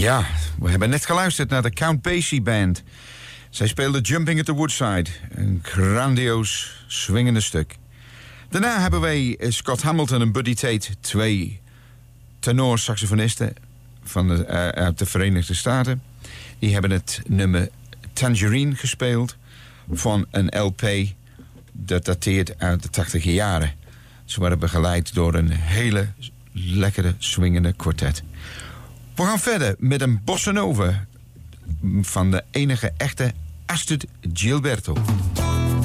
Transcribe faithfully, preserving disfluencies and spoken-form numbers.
Ja, we hebben net geluisterd naar de Count Basie Band. Zij speelden Jumping at the Woodside. Een grandioos, swingende stuk. Daarna hebben wij Scott Hamilton en Buddy Tate, twee tenorsaxofonisten van de, uh, uit de Verenigde Staten. Die hebben het nummer Tangerine gespeeld van een L P dat dateert uit de tachtiger jaren. Ze worden begeleid door een hele lekkere, swingende kwartet. We gaan verder met een bossa nova van de enige echte Astrid Gilberto.